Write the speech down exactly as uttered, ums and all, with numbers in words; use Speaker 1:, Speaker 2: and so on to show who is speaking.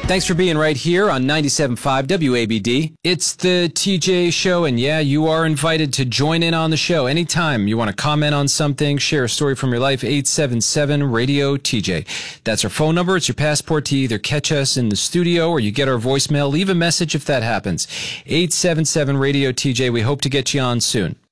Speaker 1: Thanks for being right here on ninety-seven point five W A B D. It's the T J Show, and yeah, you are invited to join in on the show anytime you want to comment on something, share a story from your life. Eight seven seven radio T J. That's our phone number. It's your passport to either catch us in the studio or you get our voicemail. Leave a message if that happens. Eight seven seven radio T J. We hope to get you on soon.